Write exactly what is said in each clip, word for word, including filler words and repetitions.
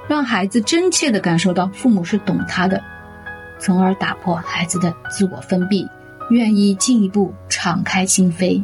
让孩子真切地感受到父母是懂他的，从而打破孩子的自我封闭，愿意进一步敞开心扉。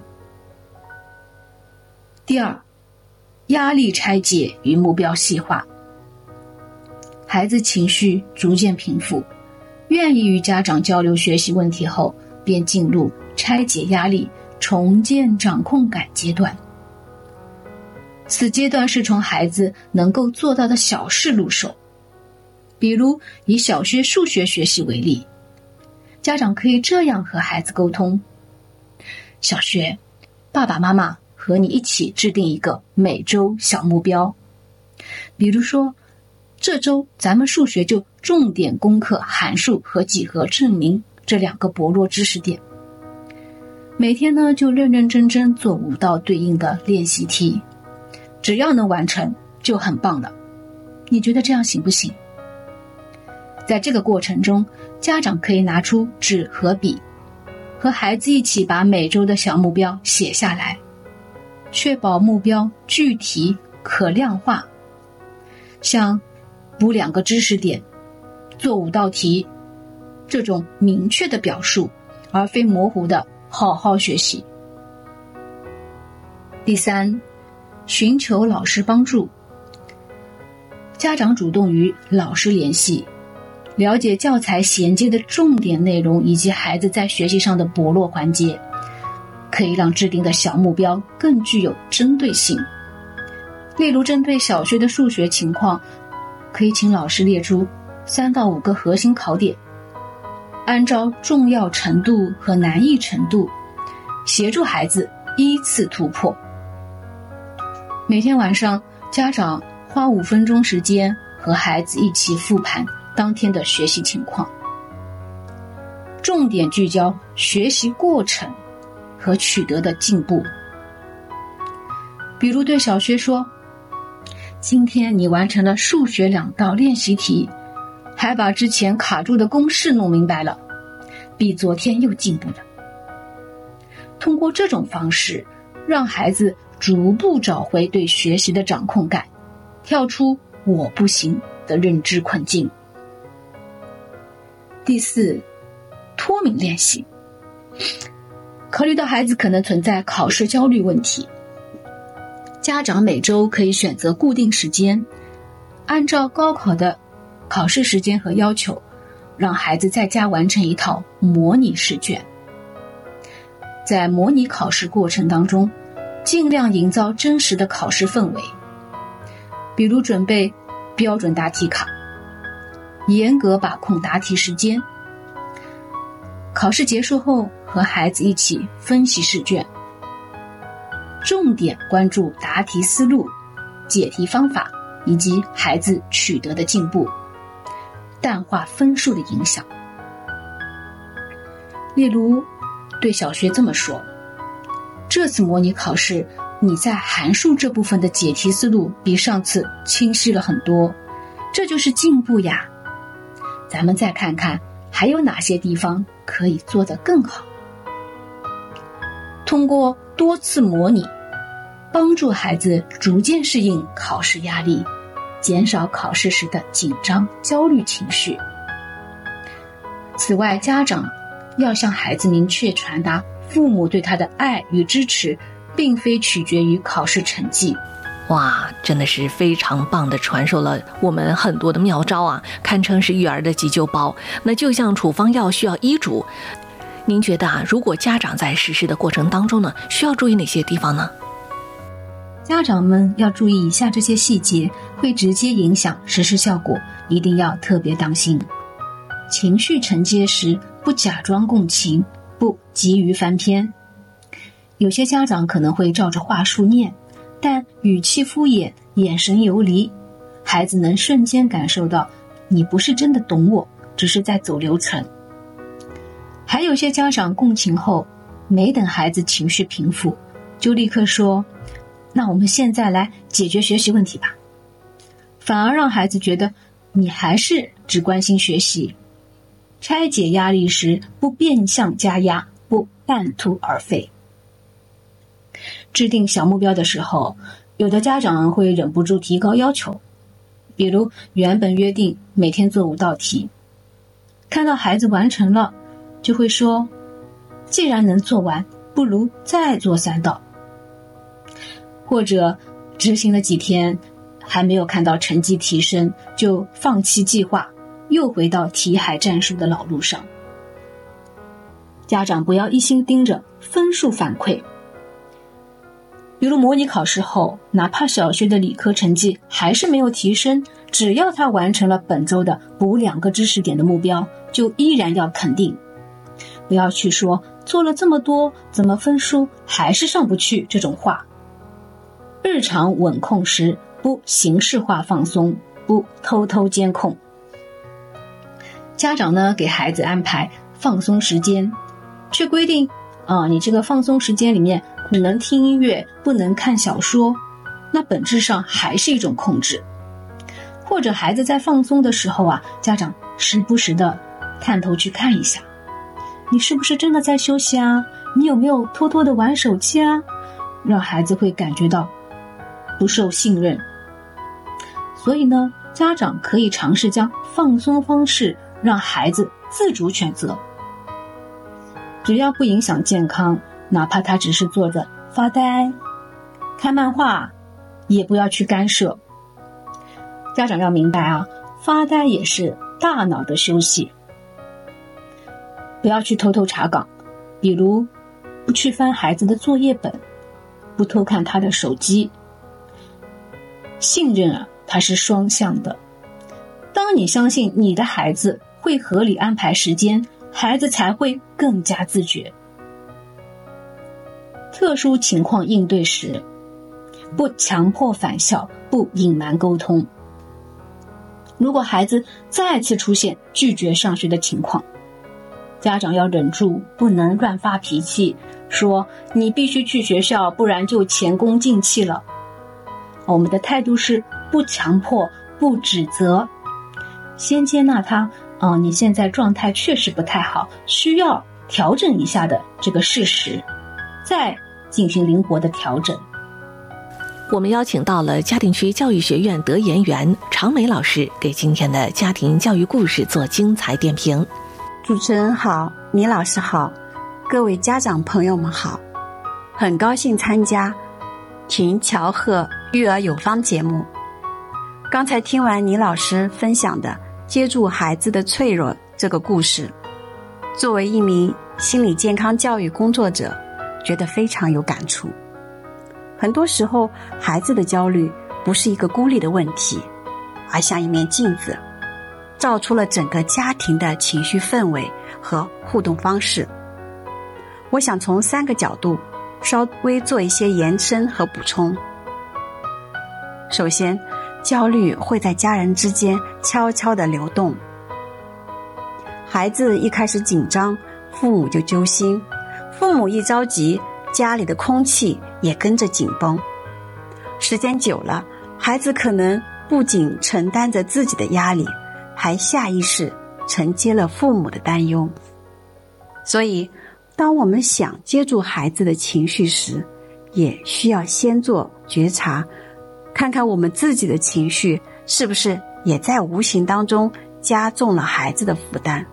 第二，压力拆解与目标细化。孩子情绪逐渐平复，愿意与家长交流学习问题后，便进入拆解压力、重建掌控感阶段。此阶段是从孩子能够做到的小事入手，比如以小学数学学习为例，家长可以这样和孩子沟通：小学，爸爸妈妈和你一起制定一个每周小目标，比如说这周咱们数学就重点攻克函数和几何证明这两个薄弱知识点，每天呢就认认真真做五道对应的练习题，只要能完成就很棒了。你觉得这样行不行？在这个过程中，家长可以拿出纸和笔，和孩子一起把每周的小目标写下来，确保目标具体可量化。像补两个知识点，做五道题，这种明确的表述，而非模糊的好好学习。第三，寻求老师帮助。家长主动与老师联系，了解教材衔接的重点内容以及孩子在学习上的薄弱环节，可以让制定的小目标更具有针对性。例如针对小学的数学情况，可以请老师列出三到五个核心考点，按照重要程度和难易程度，协助孩子依次突破。每天晚上，家长花五分钟时间和孩子一起复盘当天的学习情况，重点聚焦学习过程和取得的进步。比如对小学说，今天你完成了数学两道练习题，还把之前卡住的公式弄明白了，比昨天又进步了。通过这种方式，让孩子逐步找回对学习的掌控感，跳出我不行的认知困境。第四，脱敏练习。考虑到孩子可能存在考试焦虑问题，家长每周可以选择固定时间，按照高考的考试时间和要求，让孩子在家完成一套模拟试卷。在模拟考试过程当中，尽量营造真实的考试氛围，比如准备标准答题卡，严格把控答题时间。考试结束后，和孩子一起分析试卷，重点关注答题思路、解题方法以及孩子取得的进步，淡化分数的影响。例如，对小学这么说：这次模拟考试，你在函数这部分的解题思路比上次清晰了很多，这就是进步呀。咱们再看看还有哪些地方可以做得更好。通过多次模拟，帮助孩子逐渐适应考试压力，减少考试时的紧张、焦虑情绪。此外，家长要向孩子明确传达父母对他的爱与支持，并非取决于考试成绩。 哇，真的是非常棒的传授了我们很多的妙招啊，堪称是育儿的急救包。那就像处方药需要医嘱，您觉得啊，如果家长在实施的过程当中呢，需要注意哪些地方呢？ 家长们要注意以下这些细节，会直接影响实施效果，一定要特别当心。情绪承接时，不假装共情，不急于翻篇。有些家长可能会照着话术念，但语气敷衍，眼神游离，孩子能瞬间感受到你不是真的懂我，只是在走流程。还有些家长共情后，没等孩子情绪平复，就立刻说，那我们现在来解决学习问题吧，反而让孩子觉得你还是只关心学习。拆解压力时，不变相加压，不半途而废。制定小目标的时候，有的家长会忍不住提高要求， 比如原本约定每天做五道题，看到孩子完成了，就会说，既然能做完，不如再做三道。或者执行了几天，还没有看到成绩提升，就放弃计划，又回到题海战术的老路上。家长不要一心盯着分数反馈，比如模拟考试后，哪怕小学的理科成绩还是没有提升，只要他完成了本周的补两个知识点的目标，就依然要肯定。不要去说做了这么多，怎么分数还是上不去这种话。日常稳控时，不形式化放松，不偷偷监控。家长呢，给孩子安排放松时间，却规定啊，你这个放松时间里面只能听音乐，不能看小说，那本质上还是一种控制。或者孩子在放松的时候啊，家长时不时的探头去看一下，你是不是真的在休息啊？你有没有偷偷的玩手机啊？让孩子会感觉到不受信任。所以呢，家长可以尝试将放松方式让孩子自主选择，只要不影响健康，哪怕他只是坐着发呆、看漫画，也不要去干涉。家长要明白啊，发呆也是大脑的休息。不要去偷偷查岗，比如不去翻孩子的作业本，不偷看他的手机。信任啊，它是双向的。当你相信你的孩子会合理安排时间，孩子才会更加自觉。特殊情况应对时，不强迫返校，不隐瞒沟通。如果孩子再次出现拒绝上学的情况，家长要忍住，不能乱发脾气，说你必须去学校，不然就前功尽弃了。我们的态度是不强迫，不指责，先接纳他哦，你现在状态确实不太好，需要调整一下的这个事实，再进行灵活的调整。 我们邀请到了嘉定区教育学院德研员常美老师，给今天的家庭教育故事做精彩点评。 主持人好，倪老师好，各位家长朋友们好，很高兴参加听乔贺育儿有方节目。刚才听完倪老师分享的接住孩子的脆弱这个故事，作为一名心理健康教育工作者，觉得非常有感触。很多时候，孩子的焦虑不是一个孤立的问题，而像一面镜子，照出了整个家庭的情绪氛围和互动方式。我想从三个角度稍微做一些延伸和补充。首先，焦虑会在家人之间悄悄地流动。孩子一开始紧张，父母就揪心，父母一着急，家里的空气也跟着紧绷。时间久了，孩子可能不仅承担着自己的压力，还下意识承接了父母的担忧。所以当我们想接住孩子的情绪时，也需要先做觉察，看看我们自己的情绪是不是也在无形当中加重了孩子的负担。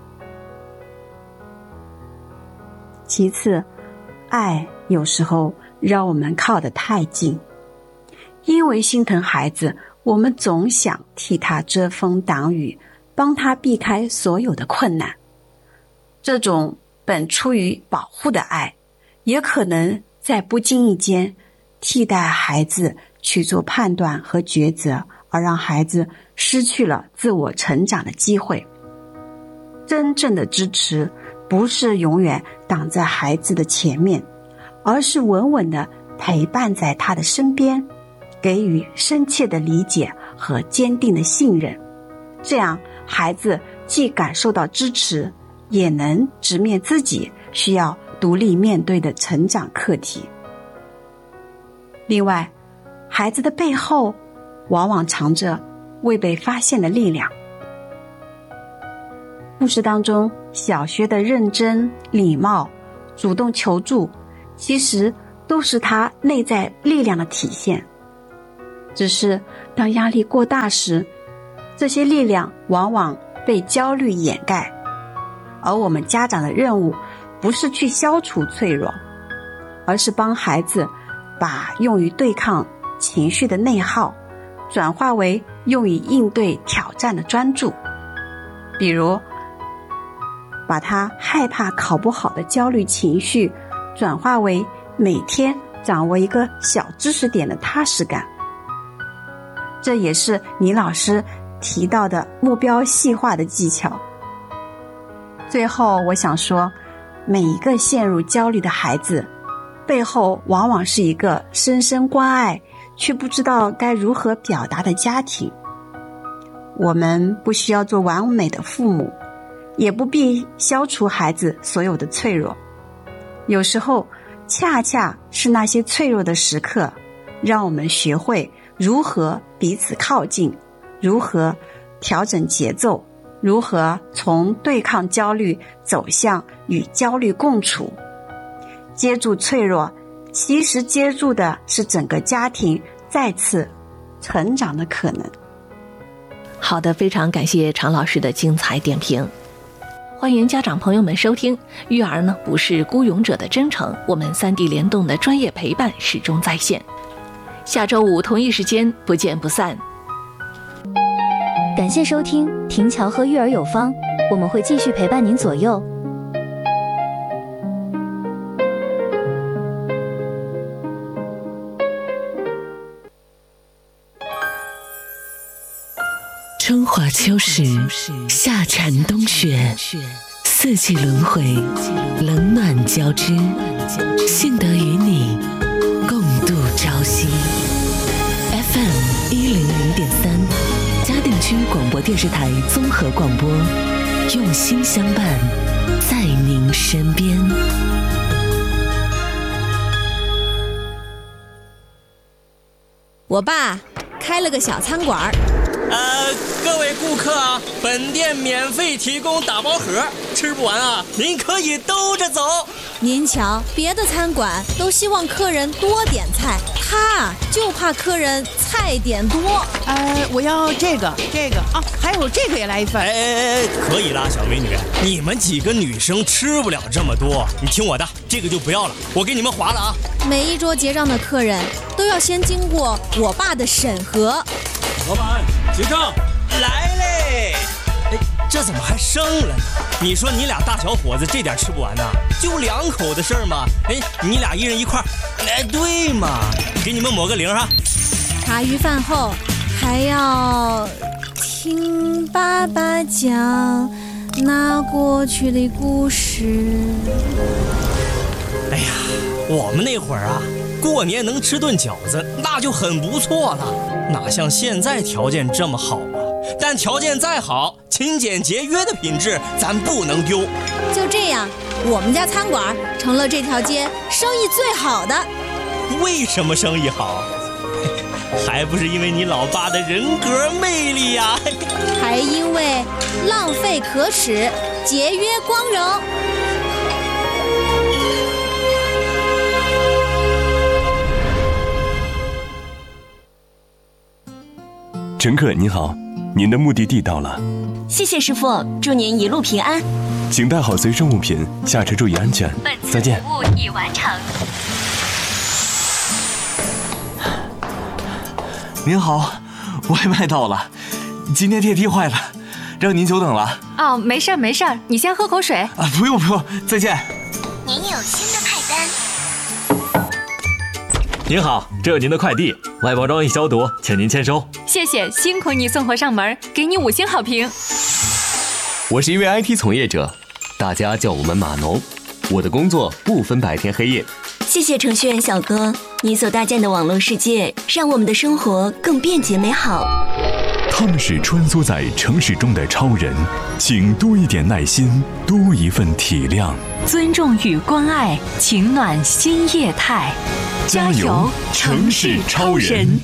其次，爱有时候让我们靠得太近，因为心疼孩子，我们总想替他遮风挡雨，帮他避开所有的困难。这种本出于保护的爱，也可能在不经意间替代孩子去做判断和抉择，而让孩子失去了自我成长的机会。真正的支持不是永远挡在孩子的前面，而是稳稳地陪伴在他的身边，给予深切的理解和坚定的信任。这样孩子既感受到支持，也能直面自己需要独立面对的成长课题。另外，孩子的背后往往藏着未被发现的力量。故事当中，小学的认真、礼貌、主动求助，其实都是他内在力量的体现。只是当压力过大时， 这些力量往往被焦虑掩盖，而我们家长的任务不是去消除脆弱，而是帮孩子把用于对抗情绪的内耗转化为用于应对挑战的专注。比如把他害怕考不好的焦虑情绪转化为每天掌握一个小知识点的踏实感。这也是倪老师提到的目标细化的技巧。最后我想说，每一个陷入焦虑的孩子背后往往是一个深深关爱却不知道该如何表达的家庭。我们不需要做完美的父母，也不必消除孩子所有的脆弱。有时候恰恰是那些脆弱的时刻，让我们学会如何彼此靠近，如何调整节奏，如何从对抗焦虑走向与焦虑共处。接住脆弱，其实接住的是整个家庭再次成长的可能。 好的，非常感谢常老师的精彩点评。欢迎家长朋友们收听，育儿呢不是孤勇者的征程，我们三 D 联动的专业陪伴始终在线。下周五同一时间不见不散。 感谢收听婷乔和育儿有方，我们会继续陪伴您左右。 春华秋实，夏蝉冬雪，四季轮回，冷暖交织，幸得与你共度朝夕。F M 一零零点三，嘉定区广播电视台综合广播，用心相伴，在您身边。 我爸开了个小餐馆。 呃，各位顾客啊，本店免费提供打包盒，吃不完啊，您可以兜着走。 您瞧，别的餐馆都希望客人多点菜，他就怕客人菜点多。 呃，我要这个，这个啊，还有这个也来一份。 哎哎哎，可以啦，小美女，你们几个女生吃不了这么多，你听我的，这个就不要了，我给你们划了啊。 每一桌结账的客人都要先经过我爸的审核。 老板，结账来嘞！哎，这怎么还剩了呢？你说你俩大小伙子这点吃不完呐？就两口的事儿嘛。哎，你俩一人一块儿，哎，对嘛，给你们抹个零哈。 茶余饭后还要听爸爸讲那过去的故事。 哎呀，我们那会儿啊，过年能吃顿饺子那就很不错了，哪像现在条件这么好啊。但条件再好，勤俭节约的品质咱不能丢。 就这样，我们家餐馆成了这条街生意最好的。 为什么生意好？还不是因为你老爸的人格魅力呀、啊、 还因为浪费可耻，节约光荣。 乘客您好，您的目的地到了。 谢谢师傅，祝您一路平安。 请带好随身物品，下车注意安全。再见。 服务已完成。 您好，外卖到了，今天电梯坏了，让您久等了。 哦，没事没事，你先喝口水。 啊，不用不用，再见。 您有新的派单。 您好，这有您的快递，外包装已消毒，请您签收。 谢谢，辛苦你送货上门，给你五星好评。 我是一位 I T 从业者，大家叫我们码农，我的工作不分白天黑夜。 谢谢程序员小哥，你所搭建的网络世界让我们的生活更便捷美好。 他们是穿梭在城市中的超人，请多一点耐心，多一份体谅， 尊重与关爱，情暖新业态。 加油，城市超人！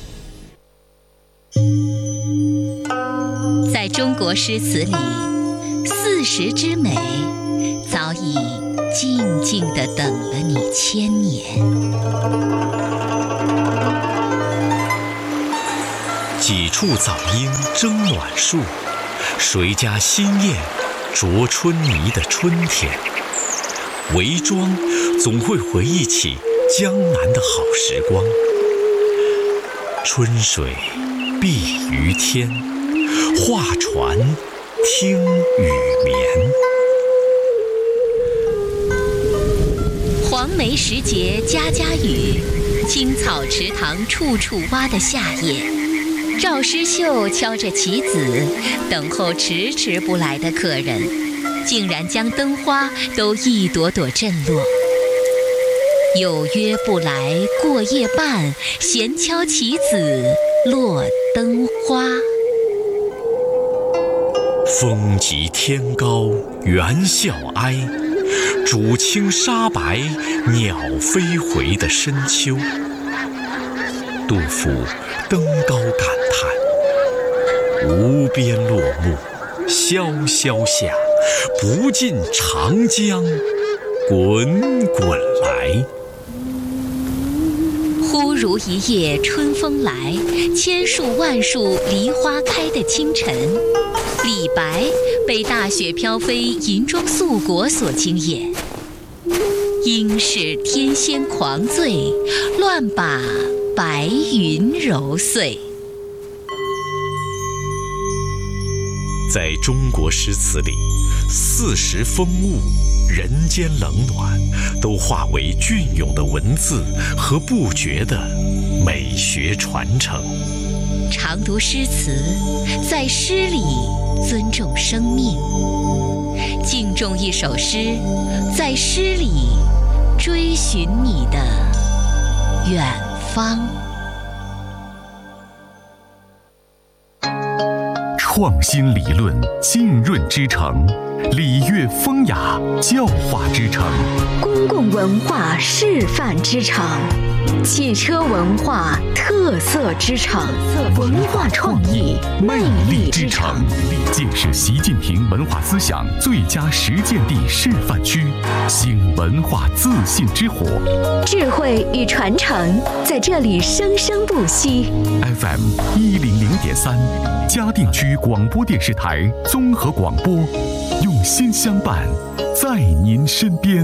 在中国诗词里，四时之美早已静静地等了你千年。 几处早莺争暖树，谁家新燕啄春泥的春天。韦庄总会回忆起江南的好时光。春水碧于天，画船听雨眠。 黄梅时节家家雨，青草池塘处处蛙的夏夜，赵诗绣敲着棋子，等候迟迟不来的客人，竟然将灯花都一朵朵震落。有约不来过夜半，闲敲棋子落灯花。 风急天高猿啸哀，渚清沙白鸟飞回的深秋。杜甫登高感叹：无边落木萧萧下，不尽长江滚滚来。 忽如一夜春风来，千树万树梨花开的清晨，李白被大雪飘飞银装素裹所惊艳。应是天仙狂醉，乱把白云揉碎。 在中国诗词里，四时风物、人间冷暖，都化为隽永的文字和不绝的美学传承。 常读诗词，在诗里尊重生命；敬重一首诗，在诗里追寻你的远方。 创新理论浸润之城，礼乐风雅教化之城， 公共文化示范之城，汽车文化特色之城，文化创意魅力之城。 建设习近平文化思想最佳实践地示范区，兴文化自信之火， 智慧与传承在这里生生不息。 F M 一零零点三，嘉定区广播电视台综合广播，用心相伴，在您身边。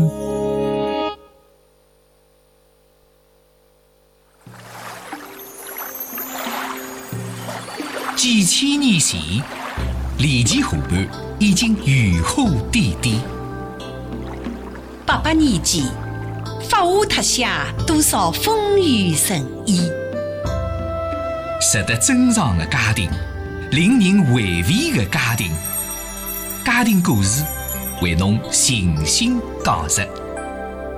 几千年前，李琦河畔已经如虎添地。八百年前，发下特下多少风雨神医。值得珍藏的家庭，令人回味的家庭，家庭故事为侬细心讲述。